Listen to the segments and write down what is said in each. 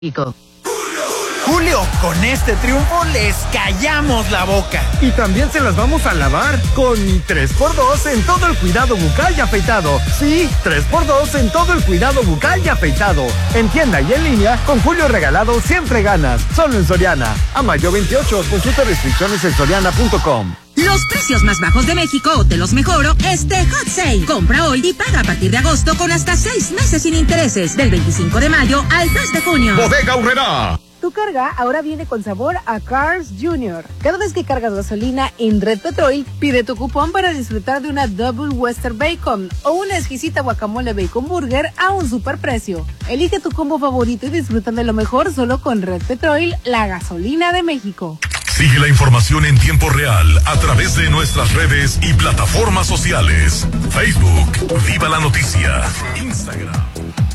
Julio, con este triunfo les callamos la boca. Y también se las vamos a lavar con 3x2 en todo el cuidado bucal y afeitado. Sí, 3x2 en todo el cuidado bucal y afeitado. En tienda y en línea, con Julio regalado siempre ganas. Solo en Soriana. A mayo 28, consulta restricciones en soriana.com. Los precios más bajos de México te los mejoro Hot Sale. Compra hoy y paga a partir de agosto con hasta 6 meses sin intereses. Del 25 de mayo al 3 de junio. Bodega Aurrerá. Tu carga ahora viene con sabor a Cars Jr. Cada vez que cargas gasolina en Red Petrol, pide tu cupón para disfrutar de una Double Western Bacon o una exquisita guacamole Bacon Burger a un superprecio. Elige tu combo favorito y disfruta de lo mejor solo con Red Petrol, la gasolina de México. Sigue la información en tiempo real a través de nuestras redes y plataformas sociales. Facebook, Viva la Noticia. Instagram.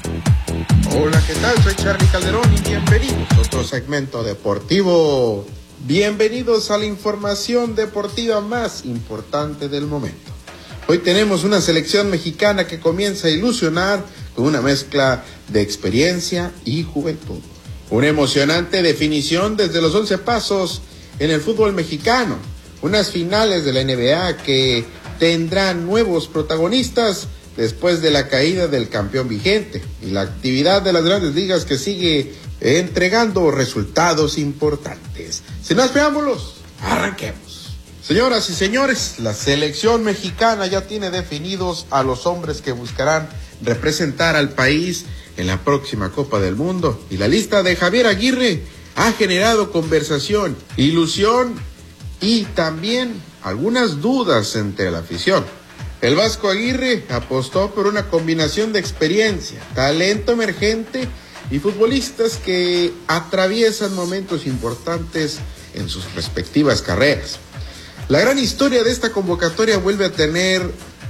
Hola, ¿qué tal? Soy Charly Calderón y bienvenidos a otro segmento deportivo. Bienvenidos a la información deportiva más importante del momento. Hoy tenemos una selección mexicana que comienza a ilusionar con una mezcla de experiencia y juventud. Una emocionante definición desde los 11 pasos en el fútbol mexicano. Unas finales de la NBA que tendrán nuevos protagonistas después de la caída del campeón vigente y la actividad de las grandes ligas que sigue entregando resultados importantes. Sin más preámbulos, arranquemos. Señoras y señores, la selección mexicana ya tiene definidos a los hombres que buscarán representar al país en la próxima Copa del Mundo, y la lista de Javier Aguirre ha generado conversación, ilusión y también algunas dudas entre la afición. El Vasco Aguirre apostó por una combinación de experiencia, talento emergente y futbolistas que atraviesan momentos importantes en sus respectivas carreras. La gran historia de esta convocatoria vuelve a tener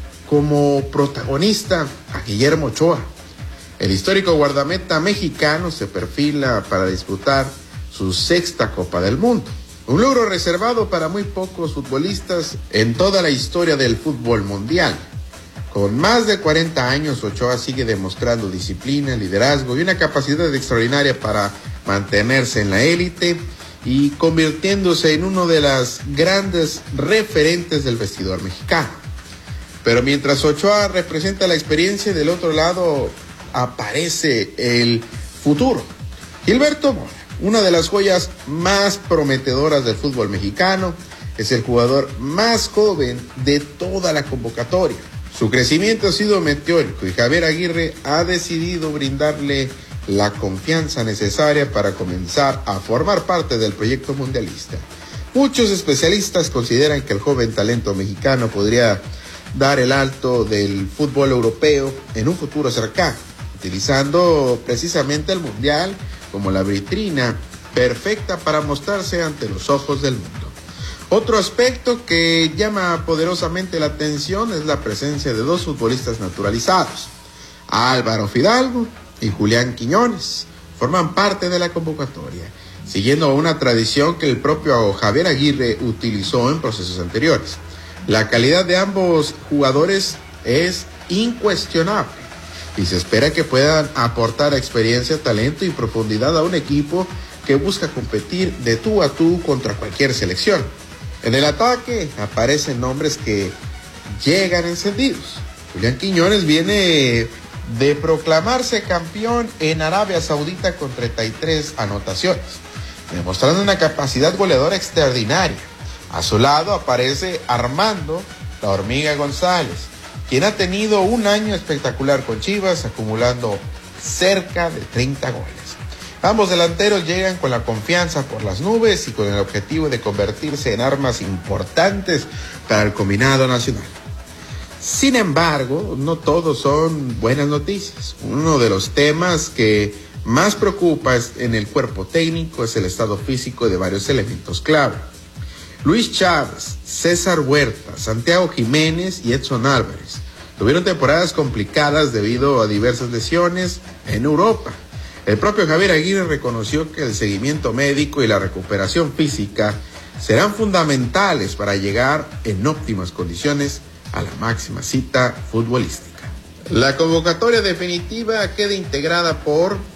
como protagonista a Guillermo Ochoa. El histórico guardameta mexicano se perfila para disputar su 6ª Copa del Mundo. Un logro reservado para muy pocos futbolistas en toda la historia del fútbol mundial. Con más de 40 años, Ochoa sigue demostrando disciplina, liderazgo y una capacidad extraordinaria para mantenerse en la élite y convirtiéndose en uno de las grandes referentes del vestidor mexicano. Pero mientras Ochoa representa la experiencia, del otro lado aparece el futuro. Gilberto Mora, una de las joyas más prometedoras del fútbol mexicano, es el jugador más joven de toda la convocatoria. Su crecimiento ha sido meteórico y Javier Aguirre ha decidido brindarle la confianza necesaria para comenzar a formar parte del proyecto mundialista. Muchos especialistas consideran que el joven talento mexicano podría dar el alto del fútbol europeo en un futuro cercano, utilizando precisamente el mundial como la vitrina perfecta para mostrarse ante los ojos del mundo. Otro aspecto que llama poderosamente la atención es la presencia de 2 futbolistas naturalizados. Álvaro Fidalgo y Julián Quiñones forman parte de la convocatoria, siguiendo una tradición que el propio Javier Aguirre utilizó en procesos anteriores. La calidad de ambos jugadores es incuestionable y se espera que puedan aportar experiencia, talento y profundidad a un equipo que busca competir de tú a tú contra cualquier selección. En el ataque aparecen nombres que llegan encendidos. Julián Quiñones viene de proclamarse campeón en Arabia Saudita con 33 anotaciones, demostrando una capacidad goleadora extraordinaria. A su lado aparece Armando La Hormiga González, quien ha tenido un año espectacular con Chivas, acumulando cerca de 30 goles. Ambos delanteros llegan con la confianza por las nubes y con el objetivo de convertirse en armas importantes para el combinado nacional. Sin embargo, no todos son buenas noticias. Uno de los temas que más preocupa en el cuerpo técnico es el estado físico de varios elementos clave. Luis Chávez, César Huerta, Santiago Jiménez y Edson Álvarez tuvieron temporadas complicadas debido a diversas lesiones en Europa. El propio Javier Aguirre reconoció que el seguimiento médico y la recuperación física serán fundamentales para llegar en óptimas condiciones a la máxima cita futbolística. La convocatoria definitiva queda integrada por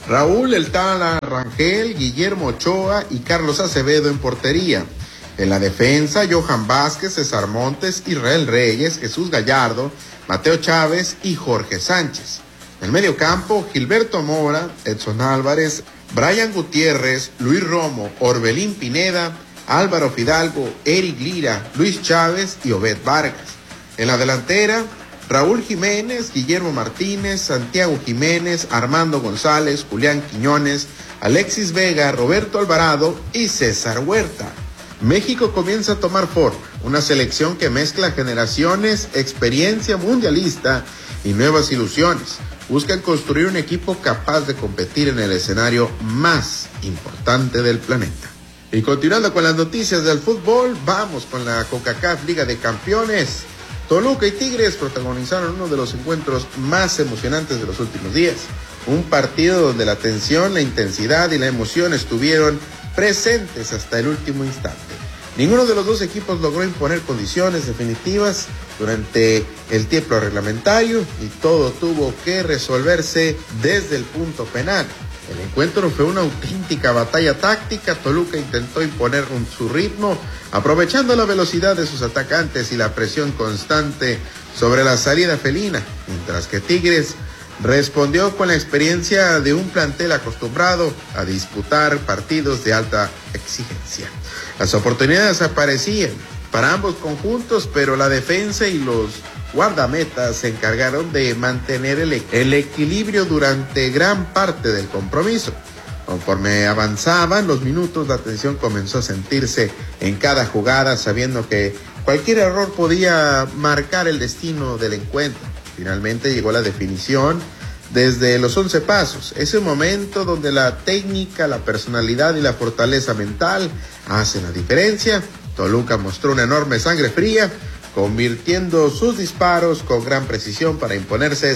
Raúl El Tala Rangel, Guillermo Ochoa y Carlos Acevedo en portería. En la defensa, Johan Vázquez, César Montes, Israel Reyes, Jesús Gallardo, Mateo Chávez y Jorge Sánchez. En el medio campo, Gilberto Mora, Edson Álvarez, Brian Gutiérrez, Luis Romo, Orbelín Pineda, Álvaro Fidalgo, Eric Lira, Luis Chávez y Obed Vargas. En la delantera, Raúl Jiménez, Guillermo Martínez, Santiago Jiménez, Armando González, Julián Quiñones, Alexis Vega, Roberto Alvarado y César Huerta. México comienza a tomar forma, una selección que mezcla generaciones, experiencia mundialista y nuevas ilusiones. Buscan construir un equipo capaz de competir en el escenario más importante del planeta. Y continuando con las noticias del fútbol, vamos con la CONCACAF Liga de Campeones. Toluca y Tigres protagonizaron uno de los encuentros más emocionantes de los últimos días. Un partido donde la tensión, la intensidad y la emoción estuvieron presentes hasta el último instante. Ninguno de los dos equipos logró imponer condiciones definitivas durante el tiempo reglamentario y todo tuvo que resolverse desde el punto penal. El encuentro fue una auténtica batalla táctica. Toluca intentó imponer su ritmo, aprovechando la velocidad de sus atacantes y la presión constante sobre la salida felina, mientras que Tigres respondió con la experiencia de un plantel acostumbrado a disputar partidos de alta exigencia. Las oportunidades aparecían para ambos conjuntos, pero la defensa y los guardametas se encargaron de mantener el equilibrio durante gran parte del compromiso. Conforme avanzaban los minutos, la tensión comenzó a sentirse en cada jugada, sabiendo que cualquier error podía marcar el destino del encuentro. Finalmente llegó la definición desde los 11 pasos, ese momento donde la técnica, la personalidad y la fortaleza mental hacen la diferencia. Toluca mostró una enorme sangre fría, convirtiendo sus disparos con gran precisión para imponerse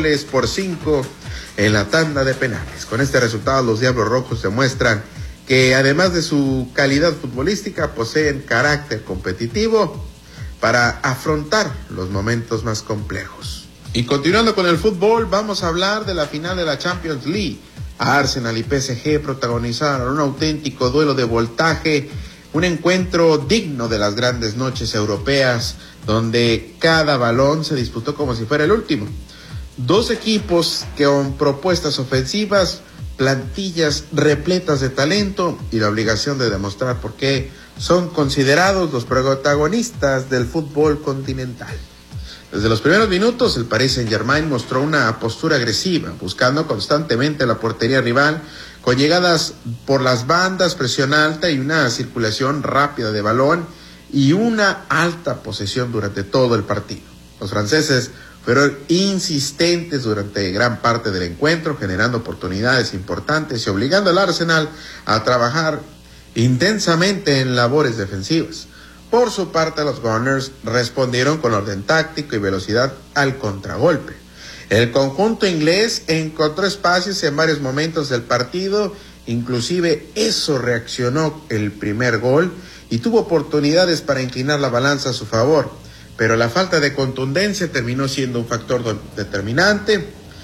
6-5 en la tanda de penales. Con este resultado, los Diablos Rojos demuestran que además de su calidad futbolística, poseen carácter competitivo para afrontar los momentos más complejos. Y continuando con el fútbol, vamos a hablar de la final de la Champions League. Arsenal y PSG protagonizaron un auténtico duelo de voltaje, un encuentro digno de las grandes noches europeas, donde cada balón se disputó como si fuera el último. Dos equipos que con propuestas ofensivas, plantillas repletas de talento y la obligación de demostrar por qué son considerados los protagonistas del fútbol continental. Desde los primeros minutos, el Paris Saint-Germain mostró una postura agresiva, buscando constantemente la portería rival, con llegadas por las bandas, presión alta y una circulación rápida de balón y una alta posesión durante todo el partido. Los franceses fueron insistentes durante gran parte del encuentro, generando oportunidades importantes y obligando al Arsenal a trabajar intensamente en labores defensivas. Por su parte, los Gunners respondieron con orden táctico y velocidad al contragolpe. El conjunto inglés encontró espacios en varios momentos del partido, inclusive eso reaccionó el primer gol y tuvo oportunidades para inclinar la balanza a su favor, pero la falta de contundencia terminó siendo un factor determinante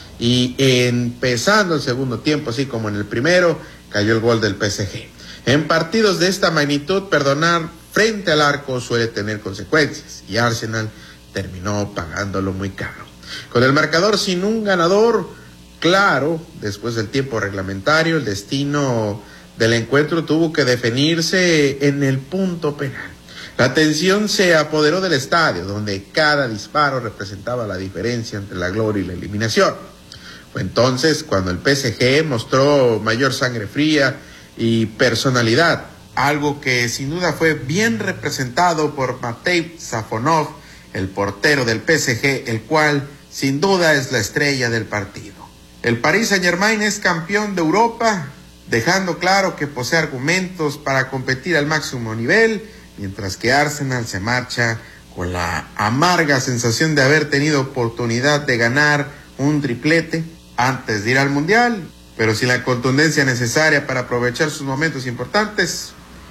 y empezando el segundo tiempo, así como en el primero, cayó el gol del PSG. En partidos de esta magnitud, perdonar frente al arco suele tener consecuencias y Arsenal terminó pagándolo muy caro. Con el marcador sin un ganador claro, después del tiempo reglamentario, el destino del encuentro tuvo que definirse en el punto penal. La tensión se apoderó del estadio, donde cada disparo representaba la diferencia entre la gloria y la eliminación. Fue entonces cuando el PSG mostró mayor sangre fría y personalidad, algo que sin duda fue bien representado por Matej Safonov, el portero del PSG, el cual sin duda es la estrella del partido. El Paris Saint-Germain es campeón de Europa, dejando claro que posee argumentos para competir al máximo nivel, mientras que Arsenal se marcha con la amarga sensación de haber tenido oportunidad de ganar un triplete antes de ir al Mundial, pero sin la contundencia necesaria para aprovechar sus momentos importantes.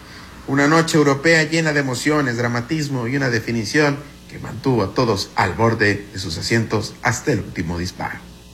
Una noche europea llena de emociones, dramatismo y una definición que mantuvo a todos al borde de sus asientos hasta el último disparo.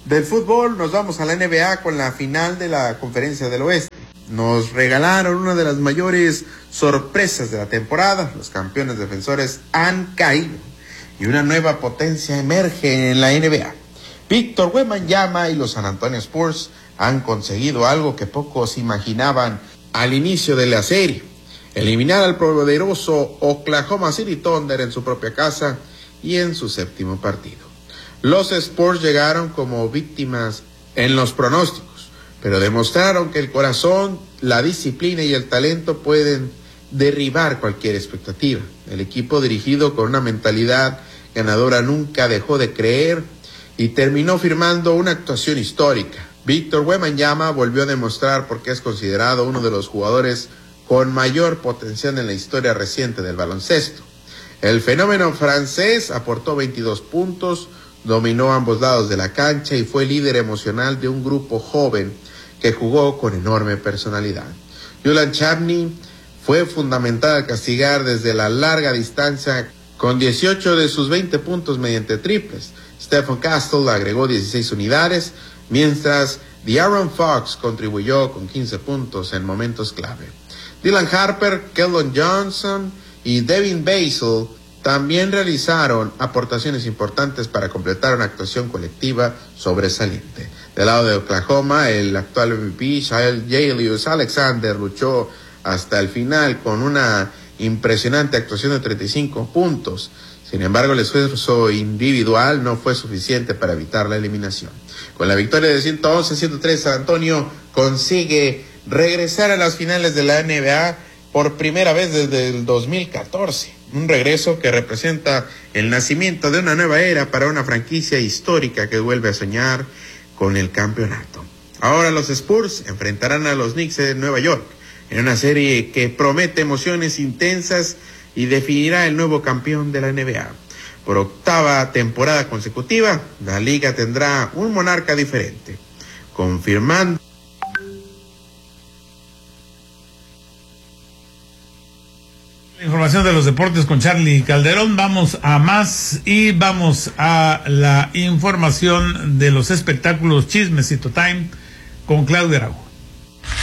Del fútbol nos vamos a la NBA con la final de la Conferencia del Oeste. Nos regalaron una de las mayores sorpresas de la temporada. Los campeones defensores han caído y una nueva potencia emerge en la NBA. Víctor Wembanyama y los San Antonio Spurs han conseguido algo que pocos imaginaban al inicio de la serie: eliminar al poderoso Oklahoma City Thunder en su propia casa y en su séptimo partido. Los Spurs llegaron como víctimas en los pronósticos, pero demostraron que el corazón, la disciplina y el talento pueden derribar cualquier expectativa. El equipo, dirigido con una mentalidad ganadora, nunca dejó de creer y terminó firmando una actuación histórica. Víctor Wembanyama volvió a demostrar por qué es considerado uno de los jugadores con mayor potencial en la historia reciente del baloncesto. El fenómeno francés aportó 22 puntos, dominó ambos lados de la cancha y fue líder emocional de un grupo joven que jugó con enorme personalidad. Julian Champney fue fundamental al castigar desde la larga distancia con 18 de sus 20 puntos mediante triples. Stephen Castle agregó 16 unidades, mientras De'Aaron Fox contribuyó con 15 puntos en momentos clave. Dylan Harper, Keldon Johnson y Devin Vassell también realizaron aportaciones importantes para completar una actuación colectiva sobresaliente. Del lado de Oklahoma, el actual MVP, Shai Gilgeous-Alexander, luchó hasta el final con una impresionante actuación de 35 puntos. Sin embargo, el esfuerzo individual no fue suficiente para evitar la eliminación. Con la victoria de 111-103, San Antonio consigue regresar a las finales de la NBA por primera vez desde el 2014. Un regreso que representa el nacimiento de una nueva era para una franquicia histórica que vuelve a soñar con el campeonato. Ahora los Spurs enfrentarán a los Knicks de Nueva York en una serie que promete emociones intensas y definirá el nuevo campeón de la NBA. Por octava temporada consecutiva, la liga tendrá un monarca diferente, confirmando la información de los deportes con Charlie Calderón. Vamos a más y vamos a la información de los espectáculos Chismecito Time con Claudia Araujo.